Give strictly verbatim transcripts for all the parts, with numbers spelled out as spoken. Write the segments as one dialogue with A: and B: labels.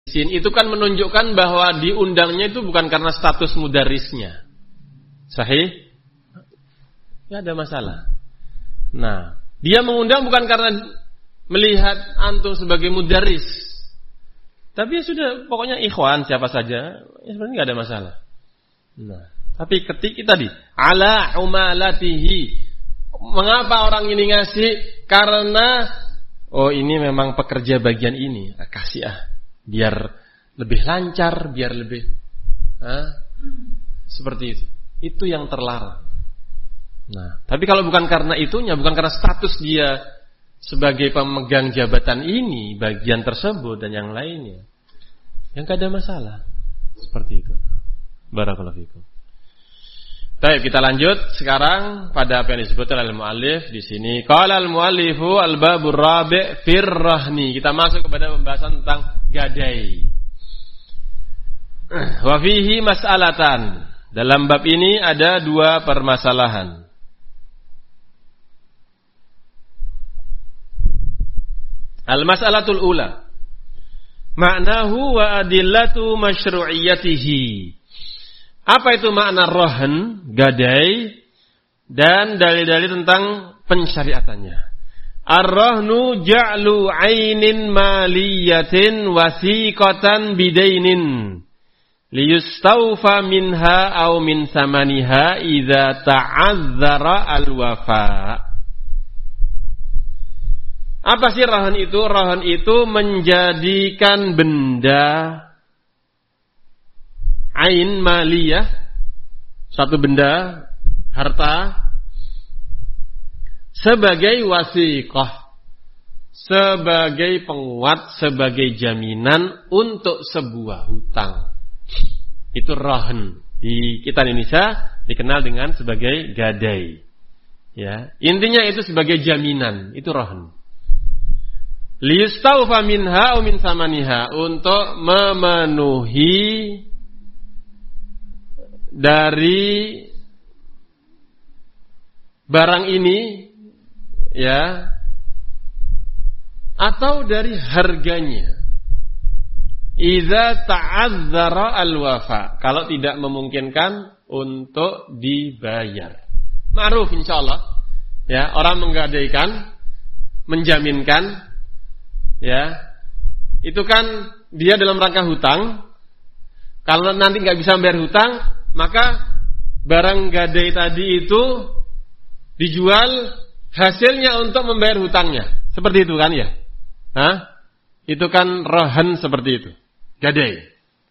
A: itu kan menunjukkan bahwa diundangnya itu bukan karena status mudarisnya. Sahih? Tidak ada masalah. Nah, dia mengundang bukan karena melihat antum sebagai mudaris. Tapi ya sudah, pokoknya ikhwan siapa saja, ya sebenarnya tidak ada masalah. Nah, tapi ketika tadi ala umalatihi, mengapa orang ini ngasih? Karena oh ini memang pekerja bagian ini, kasih ah, biar lebih lancar, biar lebih, ah, seperti itu. Itu yang terlarang. Nah, tapi kalau bukan karena itunya, bukan karena status dia sebagai pemegang jabatan ini, bagian tersebut dan yang lainnya, yang gak ada masalah. Seperti itu. Barakallahu fikum. Baik, kita lanjut sekarang pada apa yang disebutkan oleh al-muallif di sini. Qala al-muallifu al-babur rabi' fir rahni. Kita masuk kepada pembahasan tentang gadai. Wa fihi mas'alatan. Dalam bab ini ada dua permasalahan. Al-mas'alatul ula, ma'nahu wa adillatu masyru'iyatihi. Apa itu makna rohan, gadai, dan dalil-dalil tentang pensyariatannya. Ar-rohnu ja'lu ainin maliyatin wasiqatan bidainin liyustawfa minha aw min samaniha idza ta'azzara al-wafa. Apa sih rohan itu? Rohan itu menjadikan benda ain maliyah, satu benda harta, sebagai wasiqah, sebagai penguat, sebagai jaminan untuk sebuah hutang. Itu rohan. Di kita Indonesia dikenal dengan sebagai gadai. Ya, intinya itu sebagai jaminan, itu rohan. Liyustawfa minha au min samaniha, untuk memenuhi dari barang ini, ya, atau dari harganya. Idza ta'azzara al-wafa, kalau tidak memungkinkan untuk dibayar. Ma'ruf insyaallah. Ya, orang menggadaikan, menjaminkan, ya, itu kan dia dalam rangka hutang. Kalau nanti nggak bisa bayar hutang, maka barang gadai tadi itu dijual, hasilnya untuk membayar hutangnya. Seperti itu kan ya? Hah? Itu kan rohan seperti itu. Gadai.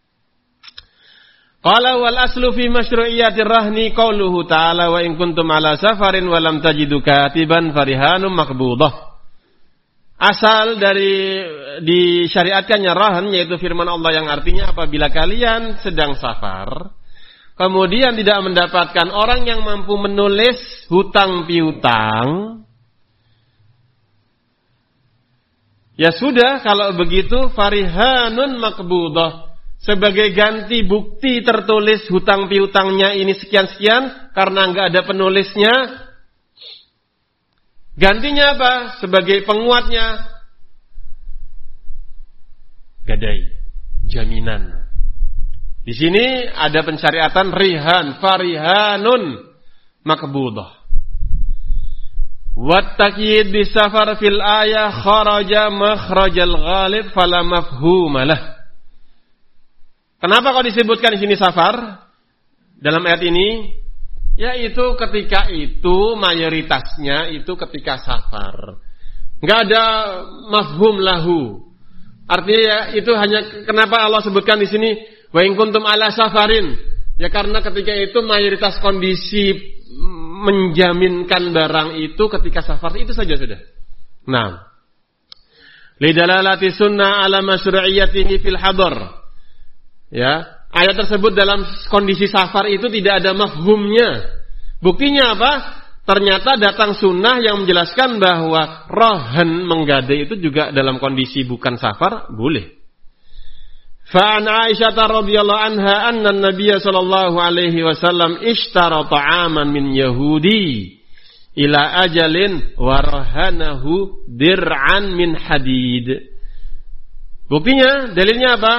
A: Qala wal aslu fi masyru'iyyati rahni qauluhu ta'ala wa in kuntum ala safarin wa lam tajidu katiban farihanum maqbudah. Asal dari disyariatkannya rahan, yaitu firman Allah yang artinya apabila kalian sedang safar, kemudian tidak mendapatkan orang yang mampu menulis hutang piutang, ya sudah, kalau begitu farihanun maqbudah, sebagai ganti bukti tertulis hutang piutangnya ini sekian-sekian, karena enggak ada penulisnya, gantinya apa? Sebagai penguatnya gadai, jaminan. Di sini ada pensyariatan rihan, farihanun maqbudah. Wattaqid bisafar fil ayah kharaja makhrajal ghalib fala mafhumalah. Kenapa kok disebutkan di sini safar dalam ayat ini? Yaitu ketika itu mayoritasnya itu ketika safar. Enggak ada mafhum lahu. Artinya ya, itu hanya kenapa Allah sebutkan di sini wa in kuntum ala safarin? Ya karena ketika itu mayoritas kondisi menjaminkan barang itu ketika safar, itu saja sudah. Nah, lidalalati sunnah ala masyru'iyyatihi fil hadar. Ya, ayat tersebut dalam kondisi safar itu tidak ada mafhumnya. Buktinya apa? Ternyata datang sunnah yang menjelaskan bahwa rohan menggadai itu juga dalam kondisi bukan safar boleh. Fa'an Aisyah radhiyallahu anha anna an-nabiy sallallahu alaihi wasallam ishtara ta'aman min Yahudi ila ajalin wa rahanahu dir'an min hadid. Buktinya, dalilnya apa?